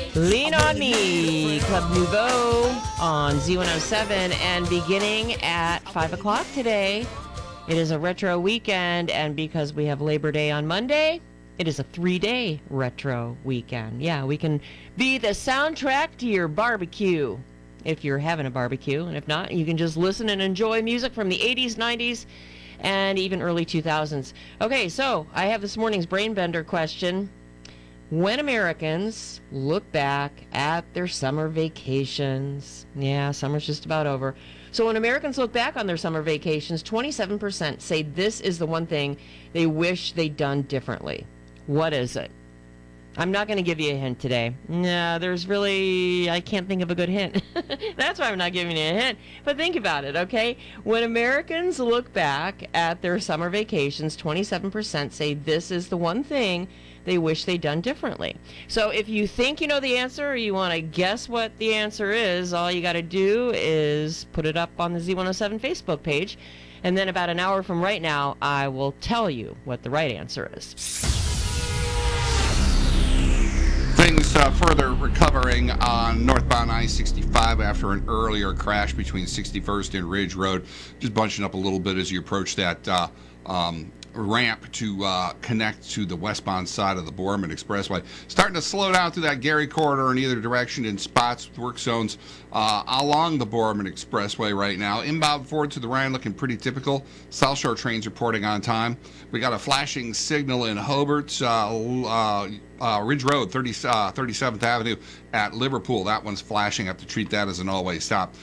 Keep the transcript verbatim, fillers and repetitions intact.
Lean on Me, Club Nouveau on Z one oh seven, and beginning at five o'clock today, it is a retro weekend, and because we have Labor Day on Monday, it is a three-day retro weekend. Yeah, we can be the soundtrack to your barbecue, if you're having a barbecue, and if not, you can just listen and enjoy music from the eighties, nineties, and even early two thousands. Okay, so I have this morning's Brain Bender question. When Americans look back at their summer vacations, yeah, summer's just about over. So when Americans look back on their summer vacations, twenty-seven percent say this is the one thing they wish they'd done differently. What is it? I'm not going to give you a hint today. No, there's really, I can't think of a good hint. That's why I'm not giving you a hint. But think about it, okay? When Americans look back at their summer vacations, twenty-seven percent say this is the one thing they wish they'd done differently. So if you think you know the answer or you want to guess what the answer is, all you got to do is put it up on the Z one oh seven Facebook page. And then about an hour from right now, I will tell you what the right answer is. Things uh, further recovering on northbound I sixty-five after an earlier crash between sixty-first and Ridge Road. Just bunching up a little bit as you approach that uh, um, ramp to uh, connect to the westbound side of the Borman Expressway. Starting to slow down through that Gary corridor in either direction in spots with work zones uh, along the Borman Expressway right now. Inbound forward to the Rhine looking pretty typical. South Shore trains reporting on time. We got a flashing signal in Hobart, uh, uh, uh, Ridge Road, thirty, uh, thirty-seventh Avenue at Liverpool. That one's flashing. I have to treat that as an all-way stop.